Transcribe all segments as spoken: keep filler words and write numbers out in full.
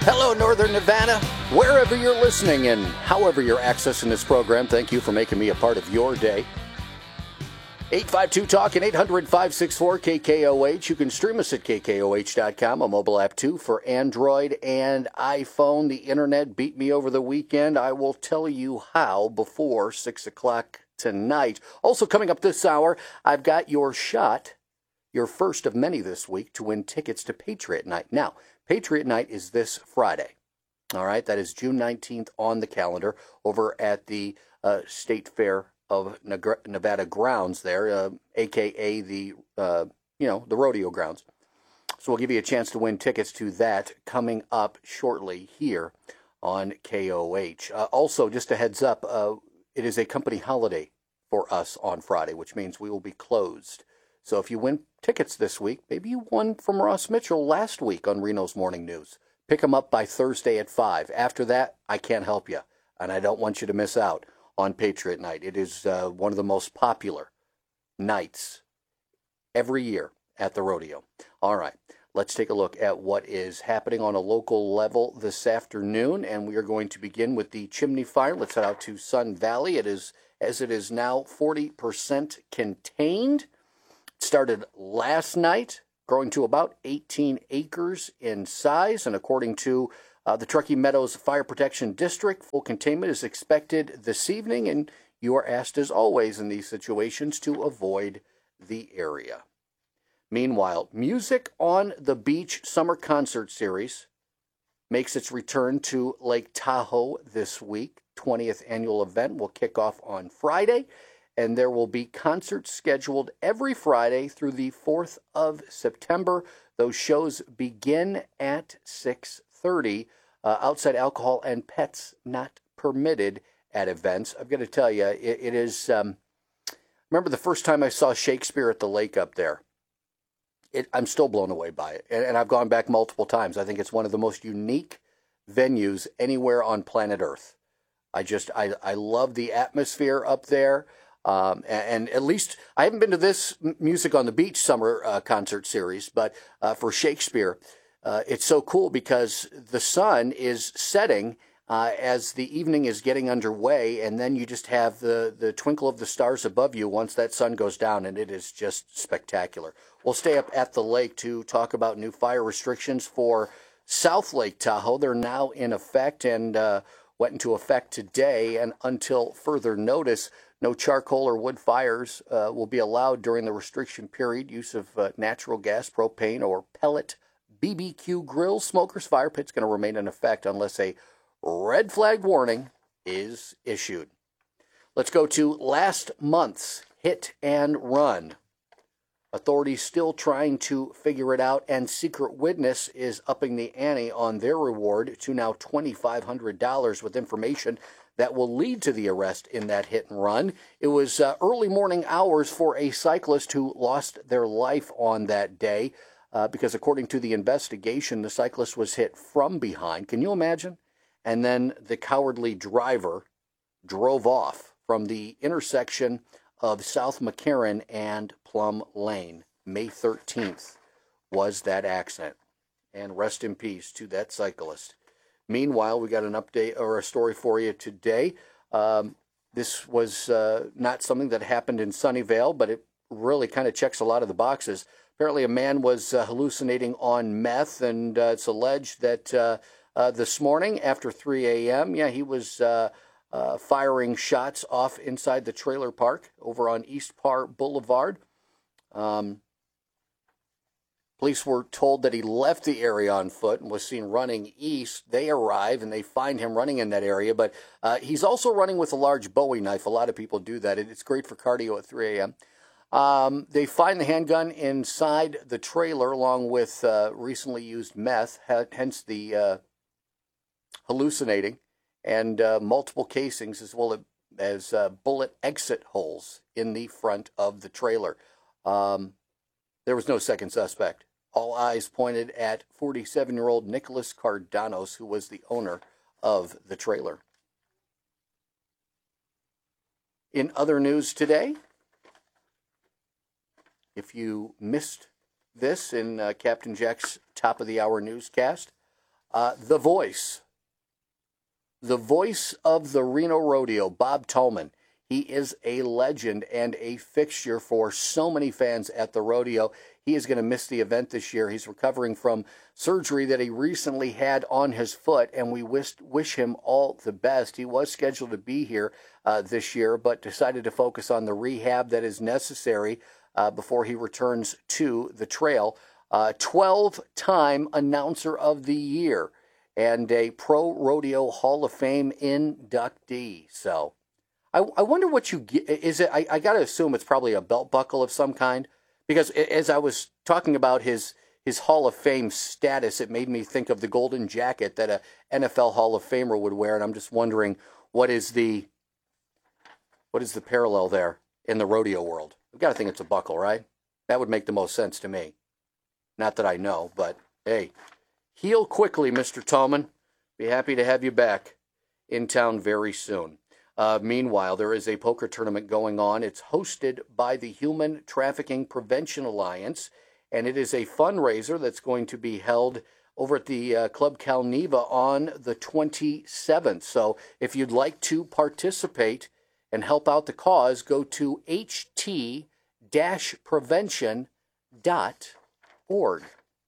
Hello, Northern Nevada. Wherever you're listening and however you're accessing this program, thank you for making me a part of your day. eight five two talk and eight hundred, five six four, K K O H. You can stream us at K K O H dot com, a mobile app too for Android and iPhone. The internet beat me over the weekend. I will tell you how before six o'clock tonight. Also coming up this hour, I've got your shot, your first of many this week, to win tickets to Patriot Night. Now, Patriot Night is this Friday. All right, that is June nineteenth on the calendar over at the uh, State Fair of Nevada grounds there, uh, a k a the, uh, you know, the rodeo grounds. So we'll give you a chance to win tickets to that coming up shortly here on K O H. Uh, also, just a heads up, uh, it is a company holiday for us on Friday, which means we will be closed. So if you win tickets this week, maybe you won from Ross Mitchell last week on Reno's Morning News. Pick them up by Thursday at five. After that, I can't help you, and I don't want you to miss out on Patriot Night. It is uh, one of the most popular nights every year at the rodeo. All right, let's take a look at what is happening on a local level this afternoon, and we are going to begin with the chimney fire. Let's head out to Sun Valley. It is, as it is now, forty percent contained. It started last night, growing to about eighteen acres in size, and according to Uh, the Truckee Meadows Fire Protection District, full containment is expected this evening, and you are asked, as always in these situations, to avoid the area. Meanwhile, Music on the Beach Summer Concert Series makes its return to Lake Tahoe this week. twentieth annual event will kick off on Friday, and there will be concerts scheduled every Friday through the fourth of September. Those shows begin at six thirty. Uh, outside alcohol and pets not permitted at events. I've got to tell you, it, it is, um, remember the first time I saw Shakespeare at the lake up there? It, I'm still blown away by it. And, and I've gone back multiple times. I think it's one of the most unique venues anywhere on planet Earth. I just, I, I love the atmosphere up there. Um, and, and at least, I haven't been to this Music on the Beach summer uh, concert series, but uh, for Shakespeare, Uh, it's so cool because the sun is setting uh, as the evening is getting underway, and then you just have the, the twinkle of the stars above you once that sun goes down, and it is just spectacular. We'll stay up at the lake to talk about new fire restrictions for South Lake Tahoe. They're now in effect and uh, went into effect today, and until further notice, no charcoal or wood fires uh, will be allowed during the restriction period. Use of uh, natural gas, propane, or pellet B B Q grill, smokers, fire pit's going to remain in effect unless a red flag warning is issued. Let's go to last month's hit and run. Authorities still trying to figure it out, and Secret Witness is upping the ante on their reward to now twenty-five hundred dollars with information that will lead to the arrest in that hit and run. It was uh, early morning hours for a cyclist who lost their life on that day. Uh, because according to the investigation, the cyclist was hit from behind. Can you imagine? And then the cowardly driver drove off from the intersection of South McCarran and Plum Lane. May thirteenth was that accident. And rest in peace to that cyclist. Meanwhile, we got an update or a story for you today. Um, this was uh, not something that happened in Sunnyvale, but it really kind of checks a lot of the boxes. Apparently, a man was uh, hallucinating on meth, and uh, it's alleged that uh, uh, this morning after three a.m., yeah, he was uh, uh, firing shots off inside the trailer park over on East Parr Boulevard. Um, police were told that he left the area on foot and was seen running east. They arrive, and they find him running in that area, but uh, he's also running with a large Bowie knife. A lot of people do that. It's great for cardio at three a.m. Um, they find the handgun inside the trailer along with uh, recently used meth, hence the uh, hallucinating, and uh, multiple casings as well as uh, bullet exit holes in the front of the trailer. Um, there was no second suspect. All eyes pointed at forty-seven-year-old Nicholas Cardanos, who was the owner of the trailer. In other news today, if you missed this in uh, Captain Jack's top of the hour newscast, Uh, the voice. The voice of the Reno Rodeo, Bob Tolman. He is a legend and a fixture for so many fans at the rodeo. He is going to miss the event this year. He's recovering from surgery that he recently had on his foot, and we wish, wish him all the best. He was scheduled to be here uh, this year, but decided to focus on the rehab that is necessary uh, before he returns to the trail. Uh, twelve-time announcer of the year and a Pro Rodeo Hall of Fame inductee. So I, I wonder what you get. Is it? I, I got to assume it's probably a belt buckle of some kind, because as I was talking about his his Hall of Fame status, it made me think of the golden jacket that a N F L Hall of Famer would wear, and I'm just wondering what is the what is the parallel there in the rodeo world. I've got to think it's a buckle, right? That would make the most sense to me. Not that I know, but hey, heal quickly, Mister Tolman. Be happy to have you back in town very soon. Uh, meanwhile, there is a poker tournament going on. It's hosted by the Human Trafficking Prevention Alliance, and it is a fundraiser that's going to be held over at the uh, Club Calneva on the twenty-seventh. So if you'd like to participate and help out the cause, go to h t dash prevention dot org.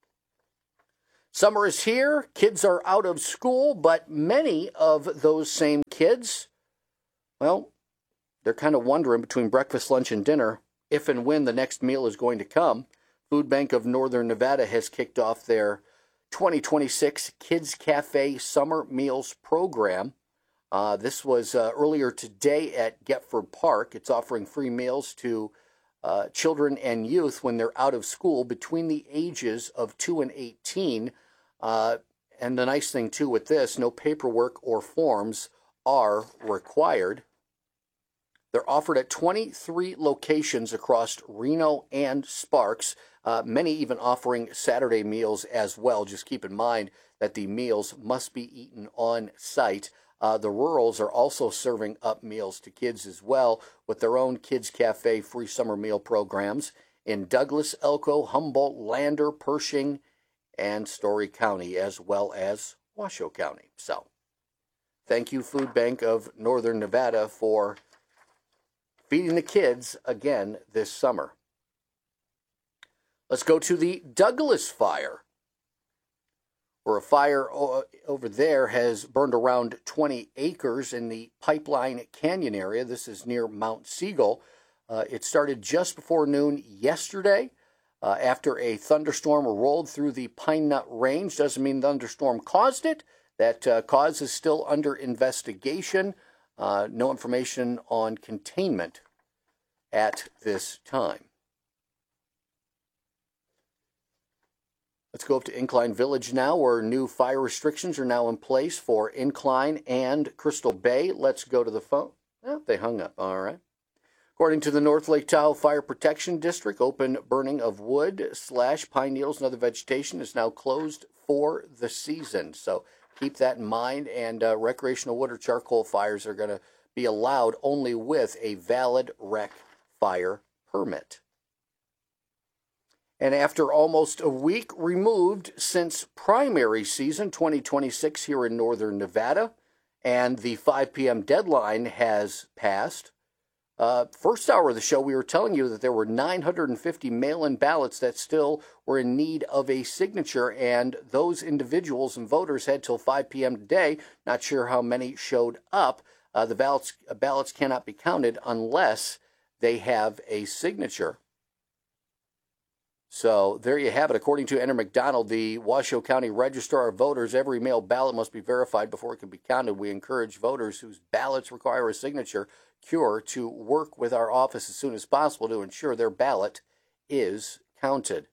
Summer is here. Kids are out of school, but many of those same kids, well, they're kind of wondering between breakfast, lunch, and dinner if and when the next meal is going to come. Food Bank of Northern Nevada has kicked off their twenty twenty-six Kids Cafe Summer Meals program. Uh, this was uh, earlier today at Getford Park. It's offering free meals to uh, children and youth when they're out of school between the ages of two and eighteen. Uh, and the nice thing, too, with this, no paperwork or forms are required. They're offered at twenty-three locations across Reno and Sparks, uh, many even offering Saturday meals as well. Just keep in mind that the meals must be eaten on site. Uh, the rurals are also serving up meals to kids as well with their own Kids Cafe free summer meal programs in Douglas, Elko, Humboldt, Lander, Pershing, and Story County, as well as Washoe County. So, thank you, Food Bank of Northern Nevada, for feeding the kids again this summer. Let's go to the Douglas fire, where a fire over there has burned around twenty acres in the Pipeline Canyon area. This is near Mount Siegel. Uh, it started just before noon yesterday uh, after a thunderstorm rolled through the Pine Nut Range. Doesn't mean the thunderstorm caused it. That uh, cause is still under investigation. Uh, no information on containment at this time. Let's go up to Incline Village now, where new fire restrictions are now in place for Incline and Crystal Bay. Let's go to the phone. Oh, they hung up. All right. According to the North Lake Tahoe Fire Protection District, open burning of wood slash pine needles and other vegetation is now closed for the season. So keep that in mind, and uh, recreational wood or charcoal fires are going to be allowed only with a valid rec fire permit. And after almost a week removed since primary season twenty twenty-six here in Northern Nevada, and the five p.m. deadline has passed, uh, first hour of the show we were telling you that there were nine hundred fifty mail-in ballots that still were in need of a signature, and those individuals and voters had till five p.m. today. Not sure how many showed up. Uh, the ballots, uh, ballots cannot be counted unless they have a signature. So there you have it. According to Enter McDonald, the Washoe County Registrar of Voters, every mail ballot must be verified before it can be counted. We encourage voters whose ballots require a signature cure to work with our office as soon as possible to ensure their ballot is counted.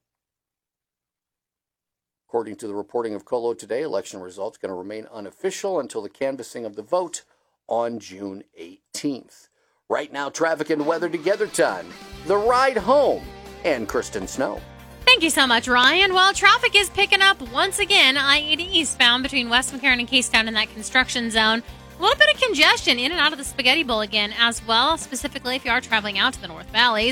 According to the reporting of Colo today, election results are going to remain unofficial until the canvassing of the vote on June eighteenth. Right now, traffic and weather together time. The ride home and Kristen Snow. Thank you so much, Ryan. Well, traffic is picking up once again. I eighty eastbound between West McCarran and Keystone in that construction zone. A little bit of congestion in and out of the Spaghetti Bowl again as well, specifically if you are traveling out to the North Valleys.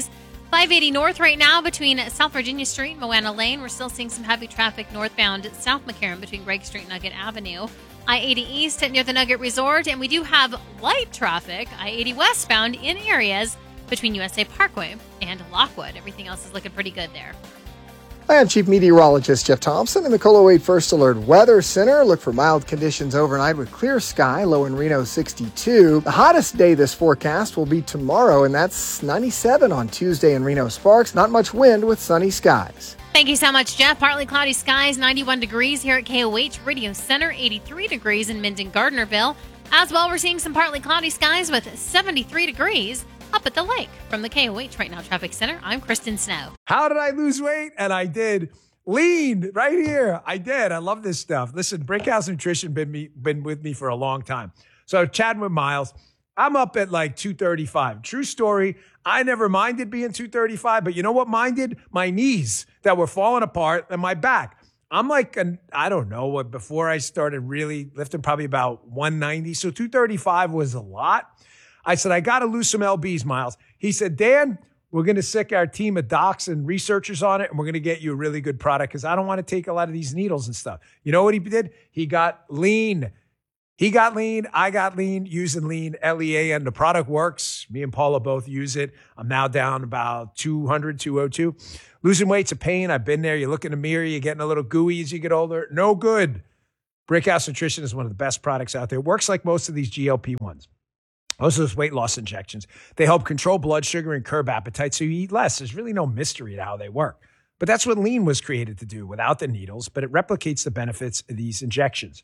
five eighty north right now between South Virginia Street and Moana Lane. We're still seeing some heavy traffic northbound at South McCarran between Gregg Street and Nugget Avenue. I eighty east near the Nugget Resort, and we do have light traffic, I eighty westbound in areas between U S A Parkway and Lockwood. Everything else is looking pretty good there. I am Chief Meteorologist Jeff Thompson in the KOLO eight First Alert Weather Center. Look for mild conditions overnight with clear sky, low in Reno sixty-two. The hottest day this forecast will be tomorrow, and that's ninety-seven on Tuesday in Reno Sparks. Not much wind with sunny skies. Thank you so much, Jeff. Partly cloudy skies, ninety-one degrees here at K O H Radio Center, eighty-three degrees in Minden, Gardnerville. As well, we're seeing some partly cloudy skies with seventy-three degrees up at the lake. From the K O H Right Now Traffic Center, I'm Kristen Snow. How did I lose weight? And I did. Lean right here. I did. I love this stuff. Listen, Brickhouse Nutrition been me been with me for a long time. So chatting with Miles, I'm up at like two thirty-five. True story. I never minded being two thirty-five, but you know what minded? My knees that were falling apart and my back. I'm like, an, I don't know what, before I started really lifting, probably about one ninety. So two thirty-five was a lot. I said, I got to lose some L Bs, Miles. He said, Dan, we're going to sick our team of docs and researchers on it, and we're going to get you a really good product because I don't want to take a lot of these needles and stuff. You know what he did? He got lean. He got lean. I got lean using lean, L E A N. The product works. Me and Paula both use it. I'm now down about two hundred, two oh two. Losing weight's a pain. I've been there. You look in the mirror, you're getting a little gooey as you get older. No good. Brickhouse Nutrition is one of the best products out there. It works like most of these G L P ones. Most of those weight loss injections. They help control blood sugar and curb appetite so you eat less. There's really no mystery to how they work. But that's what lean was created to do without the needles, but it replicates the benefits of these injections.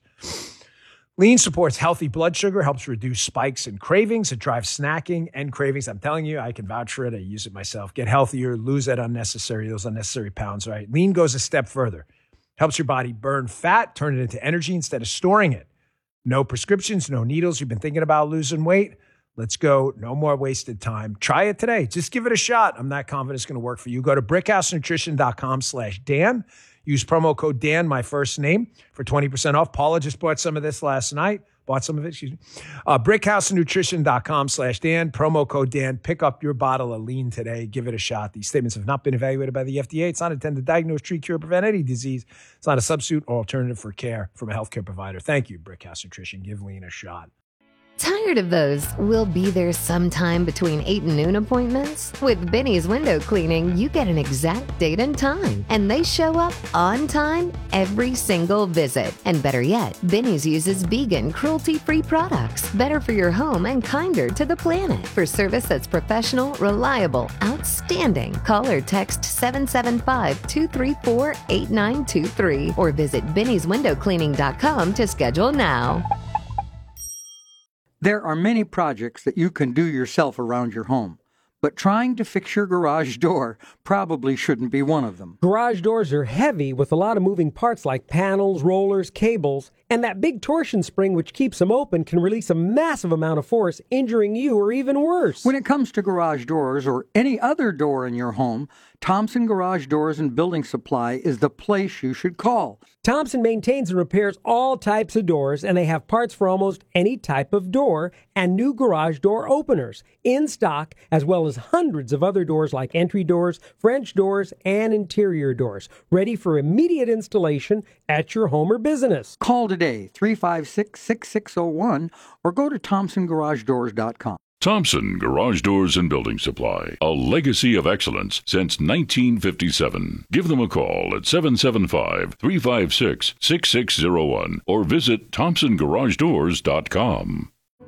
Lean supports healthy blood sugar, helps reduce spikes and cravings. It drives snacking and cravings. I'm telling you, I can vouch for it. I use it myself. Get healthier, lose that unnecessary, those unnecessary pounds, right? Lean goes a step further. Helps your body burn fat, turn it into energy instead of storing it. No prescriptions, no needles. You've been thinking about losing weight? Let's go. No more wasted time. Try it today. Just give it a shot. I'm not confident it's going to work for you. Go to brickhousenutrition.com slash Dan. Use promo code Dan, my first name, for twenty percent off. Paula just bought some of this last night. Bought some of it, excuse me. Uh, brickhousenutrition.com slash Dan. Promo code Dan. Pick up your bottle of lean today. Give it a shot. These statements have not been evaluated by the F D A. It's not intended to diagnose, treat, cure, prevent any disease. It's not a substitute or alternative for care from a healthcare provider. Thank you, Brickhouse Nutrition. Give lean a shot. Tired of those we'll be there sometime between eight and noon appointments? With Benny's Window Cleaning, you get an exact date and time, and they show up on time every single visit. And better yet, Benny's uses vegan, cruelty-free products, better for your home and kinder to the planet. For service that's professional, reliable, outstanding, call or text seven seven five, two three four, eight nine two three or visit bennys window cleaning dot com to schedule now. There are many projects that you can do yourself around your home, but trying to fix your garage door probably shouldn't be one of them. Garage doors are heavy with a lot of moving parts like panels, rollers, cables, and that big torsion spring which keeps them open can release a massive amount of force, injuring you or even worse. When it comes to garage doors or any other door in your home, Thompson Garage Doors and Building Supply is the place you should call. Thompson maintains and repairs all types of doors, and they have parts for almost any type of door and new garage door openers in stock, as well as hundreds of other doors like entry doors, French doors, and interior doors, ready for immediate installation at your home or business. Call today, three five six, six six zero one, or go to thompson garage doors dot com. Thompson Garage Doors and Building Supply, a legacy of excellence since nineteen fifty-seven. Give them a call at seven seven five, three five six, six six zero one or visit thompson garage doors dot com.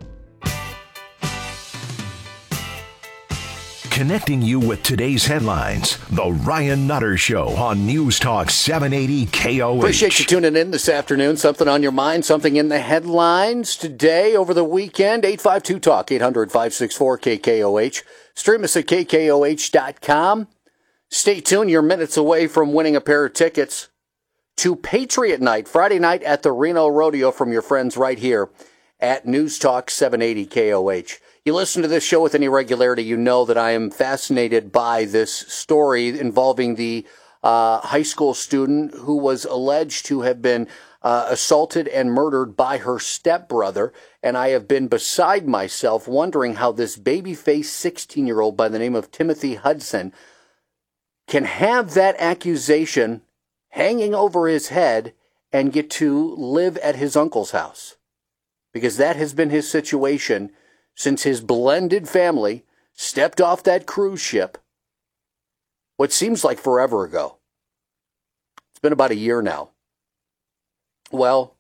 Connecting you with today's headlines, The Ryan Nutter Show on News Talk seven eighty K O H. Appreciate you tuning in this afternoon. Something on your mind, something in the headlines today, over the weekend. eight five two talk, eight hundred, five six four, K K O H. Stream us at K K O H dot com. Stay tuned. You're minutes away from winning a pair of tickets to Patriot Night, Friday night at the Reno Rodeo from your friends right here at News Talk seven eighty K O H. You listen to this show with any regularity, you know that I am fascinated by this story involving the uh, high school student who was alleged to have been uh, assaulted and murdered by her stepbrother. And I have been beside myself wondering how this baby-faced sixteen-year-old by the name of Timothy Hudson can have that accusation hanging over his head and get to live at his uncle's house. Because that has been his situation since his blended family stepped off that cruise ship what seems like forever ago. It's been about a year now. Well,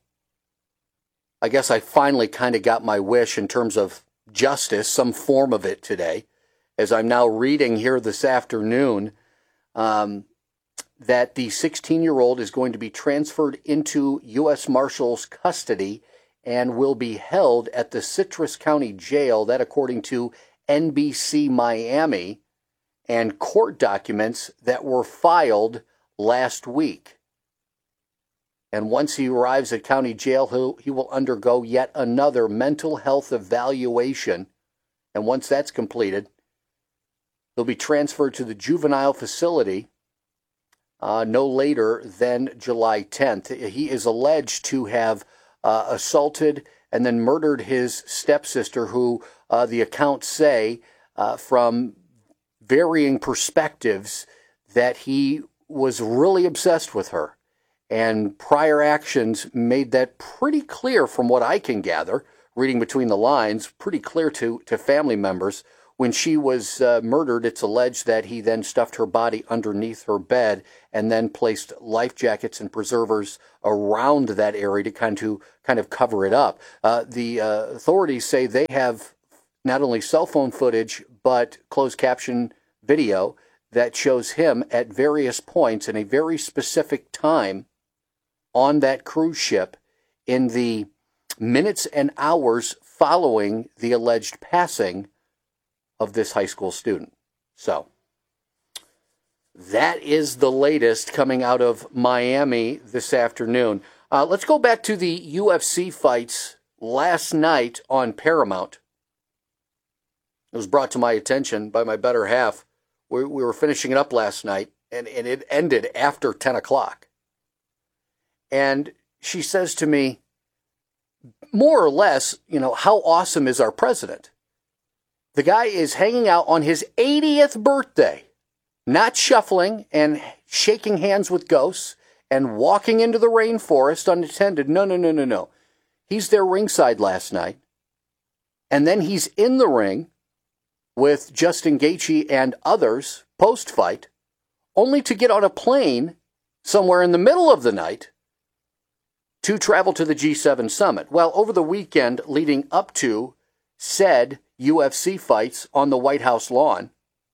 I guess I finally kind of got my wish in terms of justice, some form of it today, as I'm now reading here this afternoon um, that the sixteen-year-old is going to be transferred into U S Marshals custody and will be held at the Citrus County Jail, that according to N B C Miami, and court documents that were filed last week. And once he arrives at county jail, he'll, he will undergo yet another mental health evaluation. And once that's completed, he'll be transferred to the juvenile facility uh, no later than July tenth. He is alleged to have uh, assaulted and then murdered his stepsister, who uh, the accounts say uh, from varying perspectives that he was really obsessed with her. And prior actions made that pretty clear from what I can gather, reading between the lines, pretty clear to, to family members. When she was uh, murdered, it's alleged that he then stuffed her body underneath her bed and then placed life jackets and preservers around that area to kind of, kind of cover it up. Uh, the uh, authorities say they have not only cell phone footage, but closed caption video that shows him at various points in a very specific time on that cruise ship in the minutes and hours following the alleged passing of this high school student. So that is the latest coming out of Miami this afternoon. Uh, let's go back to the U F C fights last night on Paramount. It was brought to my attention by my better half. We, we were finishing it up last night, and, and it ended after ten o'clock. And she says to me, more or less, you know, how awesome is our president? The guy is hanging out on his eightieth birthday, not shuffling and shaking hands with ghosts and walking into the rainforest unattended. No, no, no, no, no. He's there ringside last night. And then he's in the ring with Justin Gaethje and others post-fight, only to get on a plane somewhere in the middle of the night to travel to the G seven summit. Well, over the weekend leading up to said U F C fights on the White House lawn,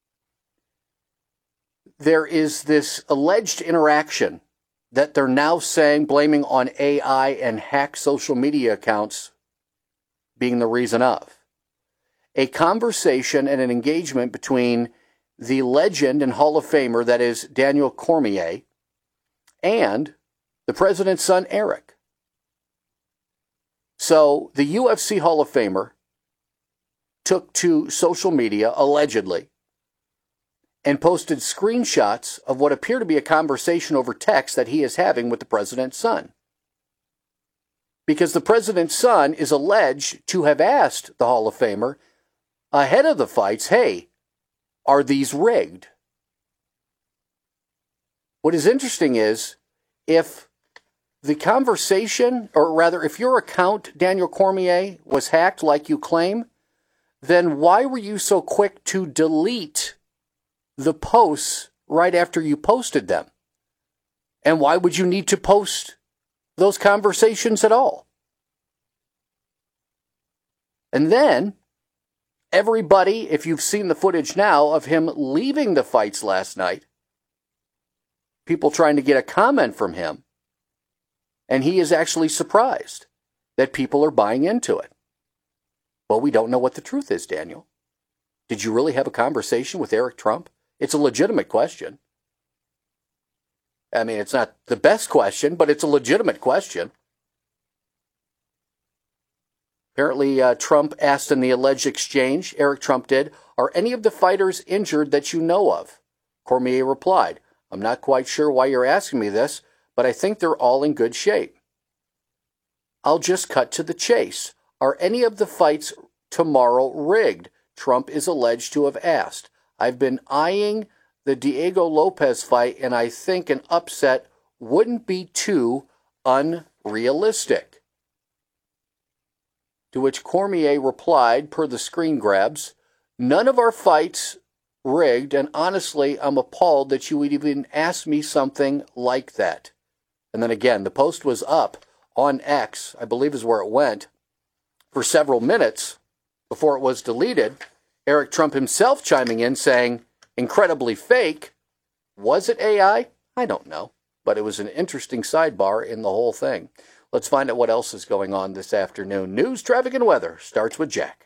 there is this alleged interaction that they're now saying, blaming on A I and hacked social media accounts being the reason of. A conversation and an engagement between the legend and Hall of Famer, that is Daniel Cormier, and the president's son, Eric. So the U F C Hall of Famer took to social media, allegedly, and posted screenshots of what appear to be a conversation over text that he is having with the president's son. Because the president's son is alleged to have asked the Hall of Famer ahead of the fights, hey, are these rigged? What is interesting is, if the conversation, or rather, if your account, Daniel Cormier, was hacked like you claim, then why were you so quick to delete the posts right after you posted them? And why would you need to post those conversations at all? And then, everybody, if you've seen the footage now of him leaving the fights last night, people trying to get a comment from him, and he is actually surprised that people are buying into it. Well, we don't know what the truth is, Daniel. Did you really have a conversation with Eric Trump? It's a legitimate question. I mean, it's not the best question, but it's a legitimate question. Apparently, uh, Trump asked in the alleged exchange, Eric Trump did, are any of the fighters injured that you know of? Cormier replied, I'm not quite sure why you're asking me this, but I think they're all in good shape. I'll just cut to the chase. Are any of the fights tomorrow rigged? Trump is alleged to have asked. I've been eyeing the Diego Lopez fight, and I think an upset wouldn't be too unrealistic. To which Cormier replied, per the screen grabs, none of our fights rigged, and honestly, I'm appalled that you would even ask me something like that. And then again, the post was up on X, I believe is where it went, for several minutes before it was deleted. Eric Trump himself chiming in saying, incredibly fake. Was it A I? I don't know, but it was an interesting sidebar in the whole thing. Let's find out what else is going on this afternoon. News, traffic, and weather starts with Jack.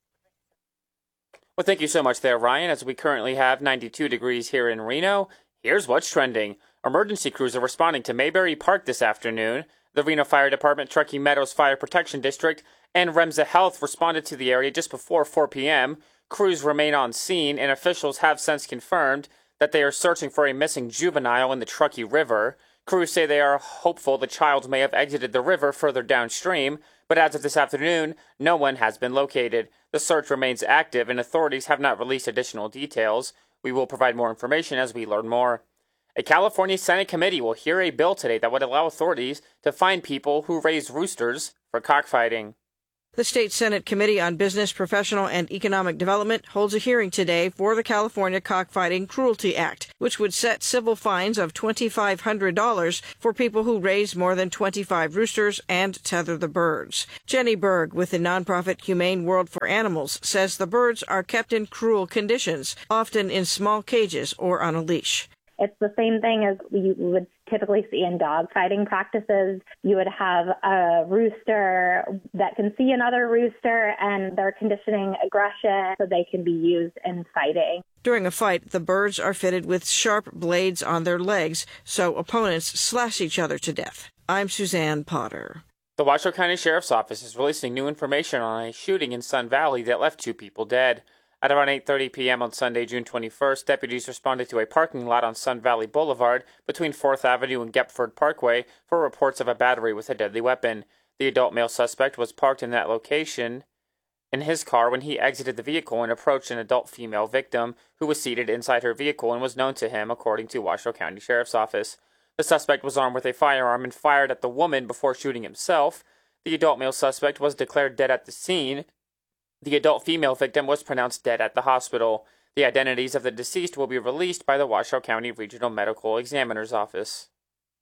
Well, thank you so much there, Ryan. As we currently have ninety-two degrees here in Reno, here's what's trending. Emergency crews are responding to Mayberry Park this afternoon. The Reno Fire Department, Truckee Meadows Fire Protection District, and Remsa Health responded to the area just before four p.m. Crews remain on scene, and officials have since confirmed that they are searching for a missing juvenile in the Truckee River. Crews say they are hopeful the child may have exited the river further downstream, but as of this afternoon, no one has been located. The search remains active, and authorities have not released additional details. We will provide more information as we learn more. A California Senate committee will hear a bill today that would allow authorities to fine people who raise roosters for cockfighting. The State Senate Committee on Business, Professional, and Economic Development holds a hearing today for the California Cockfighting Cruelty Act, which would set civil fines of two thousand five hundred dollars for people who raise more than twenty-five roosters and tether the birds. Jenny Berg with the nonprofit Humane World for Animals says the birds are kept in cruel conditions, often in small cages or on a leash. It's the same thing as you would typically see in dog fighting practices. You would have a rooster that can see another rooster, and they're conditioning aggression so they can be used in fighting. During a fight, the birds are fitted with sharp blades on their legs, so opponents slash each other to death. I'm Suzanne Potter. The Washoe County Sheriff's Office is releasing new information on a shooting in Sun Valley that left two people dead. At around eight thirty p.m. on Sunday, June twenty-first, deputies responded to a parking lot on Sun Valley Boulevard between fourth Avenue and Gepford Parkway for reports of a battery with a deadly weapon. The adult male suspect was parked in that location in his car when he exited the vehicle and approached an adult female victim who was seated inside her vehicle and was known to him, according to Washoe County Sheriff's Office. The suspect was armed with a firearm and fired at the woman before shooting himself. The adult male suspect was declared dead at the scene. The adult female victim was pronounced dead at the hospital. The identities of the deceased will be released by the Washoe County Regional Medical Examiner's Office.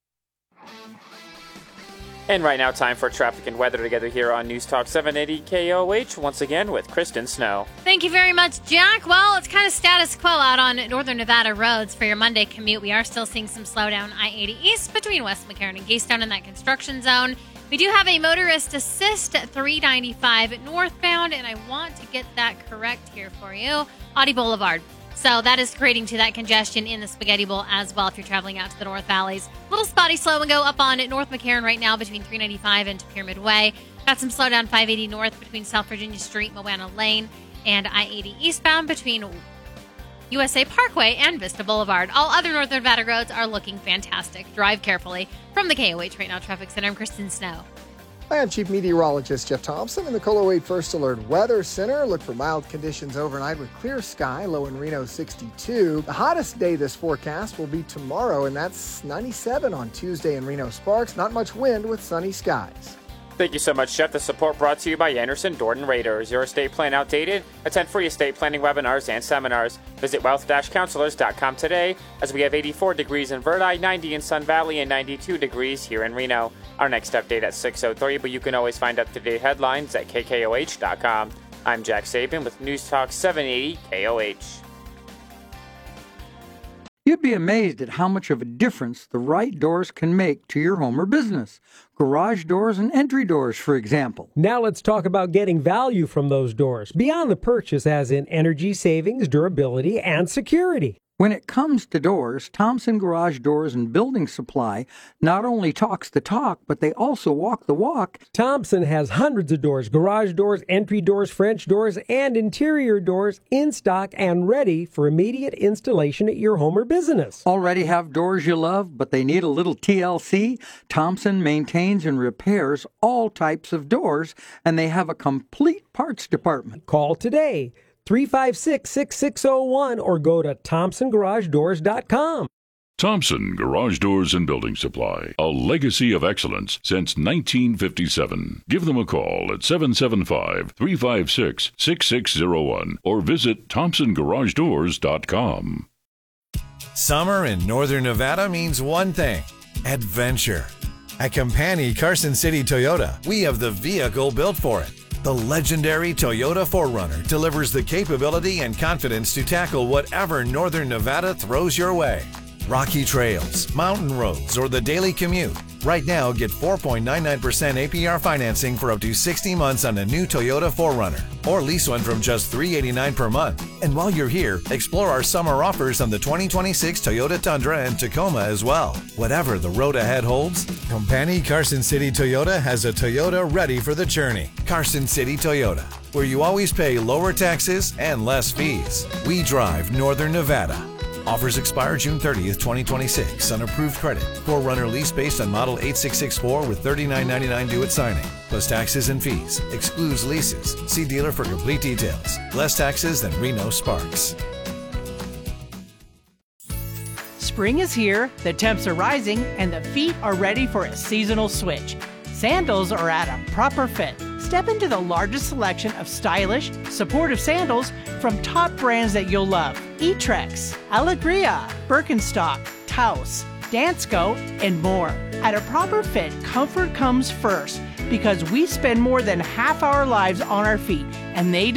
And right now, time for traffic and weather together here on News Talk seven eighty K O H, once again with Kristen Snow. Thank you very much, Jack. Well, it's kind of status quo out on Northern Nevada roads for your Monday commute. We are still seeing some slowdown I eighty East between West McCarran and Gastown in that construction zone. We do have a motorist assist at three ninety-five northbound, and I want to get that correct here for you. Audie Boulevard. So that is creating to that congestion in the Spaghetti Bowl as well if you're traveling out to the North Valleys. Little spotty slow and go up on North McCarran right now between three ninety-five and Pyramid Way. Got some slowdown five eighty north between South Virginia Street, Moana Lane, and I eighty eastbound between U S A Parkway and Vista Boulevard. All other Northern Nevada roads are looking fantastic. Drive carefully. From the K O H Right Now Traffic Center, I'm Kristen Snow. I am Chief Meteorologist Jeff Thompson in the K O L O eight First Alert Weather Center. Look for mild conditions overnight with clear sky, low in Reno sixty-two. The hottest day this forecast will be tomorrow, and that's ninety-seven on Tuesday in Reno Sparks. Not much wind with sunny skies. Thank you so much, Jeff. The support brought to you by Anderson Dorton Rader. Is your estate plan outdated? Attend free estate planning webinars and seminars. Visit wealth dash counselors dot com today, as we have eighty-four degrees in Verdi, ninety in Sun Valley, and ninety-two degrees here in Reno. Our next update at six oh three, but you can always find up-to-date headlines at K K O H dot com. I'm Jack Saban with News Talk seven eighty K O H. You'd be amazed at how much of a difference the right doors can make to your home or business. Garage doors and entry doors, for example. Now let's talk about getting value from those doors, beyond the purchase as in energy savings, durability, and security. When it comes to doors, Thompson Garage Doors and Building Supply not only talks the talk, but they also walk the walk. Thompson has hundreds of doors, garage doors, entry doors, French doors, and interior doors in stock and ready for immediate installation at your home or business. Already have doors you love, but they need a little T L C? Thompson maintains and repairs all types of doors, and they have a complete parts department. Call today. three five six, six six zero one or go to thompson garage doors dot com. Thompson Garage Doors and Building Supply, a legacy of excellence since nineteen fifty-seven. Give them a call at seven seven five, three five six, six six zero one or visit thompson garage doors dot com. Summer in Northern Nevada means one thing: adventure. At Compani Carson City Toyota, we have the vehicle built for it. The legendary Toyota four runner delivers the capability and confidence to tackle whatever Northern Nevada throws your way. Rocky trails, mountain roads, or the daily commute. Right now, get four point nine nine percent A P R financing for up to sixty months on a new Toyota four runner, or lease one from just three hundred eighty-nine dollars per month. And while you're here, explore our summer offers on the twenty twenty-six Toyota Tundra and Tacoma as well. Whatever the road ahead holds, Compani Carson City Toyota has a Toyota ready for the journey. Carson City Toyota, where you always pay lower taxes and less fees. We drive Northern Nevada. Offers expire June thirtieth, twenty twenty-six on approved credit. four runner lease based on model eight six six four with thirty-nine ninety-nine due at signing, plus taxes and fees. Excludes leases. See dealer for complete details. Less taxes than Reno Sparks. Spring is here, the temps are rising, and the feet are ready for a seasonal switch. Sandals are at a proper fit. Step into the largest selection of stylish, supportive sandals from top brands that you'll love. Etrex, Alegria, Birkenstock, Taos, Dansko, and more. At a proper fit, comfort comes first because we spend more than half our lives on our feet, and they